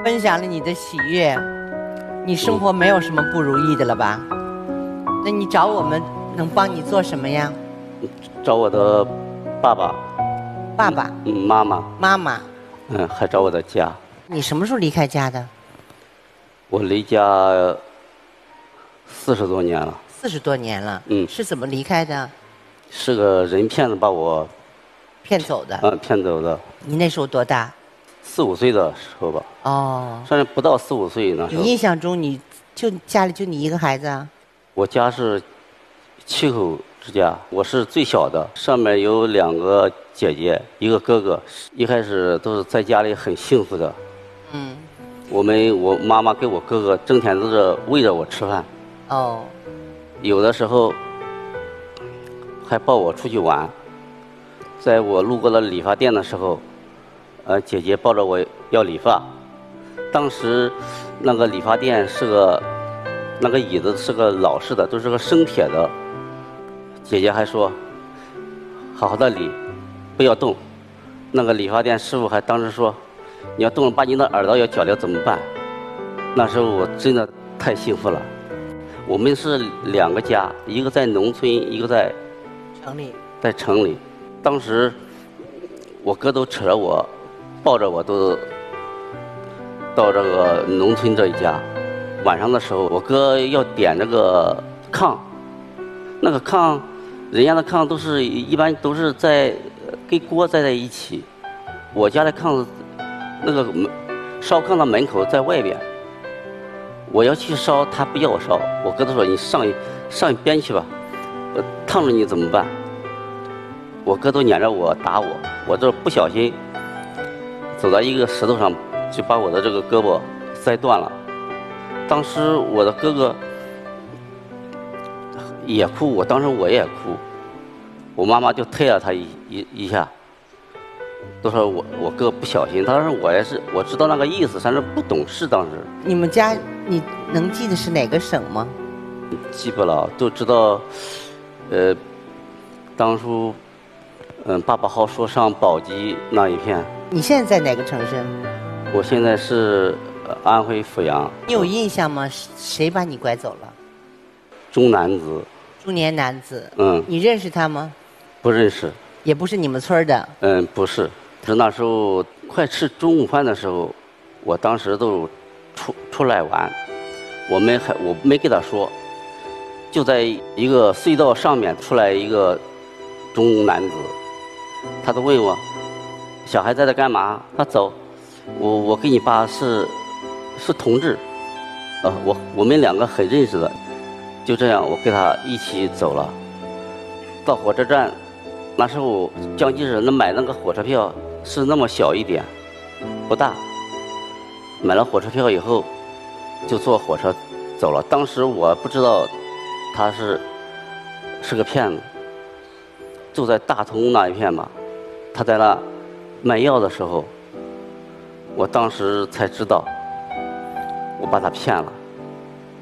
分享了你的喜悦，你生活没有什么不如意的了吧？那你找我们能帮你做什么呀？ 找我的爸爸、 爸爸、 妈妈、 妈妈。 还找我的家。 你什么时候离开家的我离家40多年了。 ？40多年了。是怎么离开的？ 是个人骗子把我骗走的。 骗走的。 你那时候多大 ？4、5岁的时候吧。 哦。 甚至不到4、5岁呢。 你印象中，家里就你一个孩子啊？ 我家是7口之家，我是最小的，上面有2个姐姐，一个哥哥。一开始都是在家里很幸福的。我妈妈跟我哥哥整天都是喂着我吃饭。 哦。 有的时候还抱我出去玩。在我路过了理发店的时候，姐姐抱着我要理发。当时那个理发店那个椅子是个老式的，都是个生铁的。姐姐还说好好的理，不要动。那个理发店师傅还当时说，你要动了把你的耳朵要绞掉怎么办？那时候我真的太幸福了。我们是2个家，一个在农村，一个在城里。当时我哥都扯着我，抱着我都到这个农村这一家。晚上的时候，我哥要点这个炕，那个炕，人家的炕一般都是跟锅在一起。我家的炕，那个烧炕的门口在外边。我要去烧，他不要我烧。我哥都说你上一边去吧，烫着你怎么办？我哥都撵着我打我，我这不小心走到一个石头上，就把我的这个胳膊摔断了。当时我的哥哥也哭，当时我也哭。我妈妈就推了他一下，都说我哥不小心。当时我知道那个意思，但是不懂事。当时你们家你能记得是哪个省吗？ 记不了，都知道。当初爸爸好说上宝鸡那一片。 你现在在哪个城市？ 我现在是安徽阜阳。 你有印象吗？谁把你拐走了？ 中年男子。 你认识他吗？ 不认识。 也不是你们村的。 不是。是那时候快吃中午饭的时候，我当时都出来玩，我没给他说，就在一个隧道上面出来一个中男子，他都问我小孩在这干嘛？他走，我跟你爸是同志，我们2个很认识的。就这样，我跟他一起走了。到火车站，那时候江西人买那个火车票是那么小一点，不大。买了火车票以后，就坐火车走了。当时我不知道他是个骗子。就在大同那一片吧，他在那卖药的时候，我当时才知道，我把他骗了。